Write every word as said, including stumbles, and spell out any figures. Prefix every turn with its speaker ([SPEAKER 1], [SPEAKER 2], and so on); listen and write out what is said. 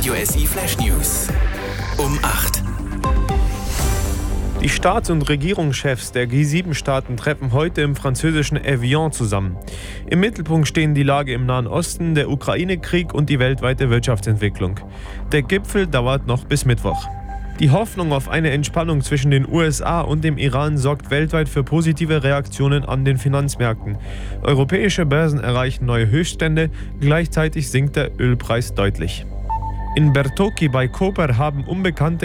[SPEAKER 1] Radio S I Flash News. Um acht.
[SPEAKER 2] Die Staats- und Regierungschefs der G sieben Staaten treffen heute im französischen Evian zusammen. Im Mittelpunkt stehen die Lage im Nahen Osten, der Ukraine-Krieg und die weltweite Wirtschaftsentwicklung. Der Gipfel dauert noch bis Mittwoch. Die Hoffnung auf eine Entspannung zwischen den U S A und dem Iran sorgt weltweit für positive Reaktionen an den Finanzmärkten. Europäische Börsen erreichen neue Höchststände, gleichzeitig sinkt der Ölpreis deutlich. In Bertocchi bei Koper haben Unbekannte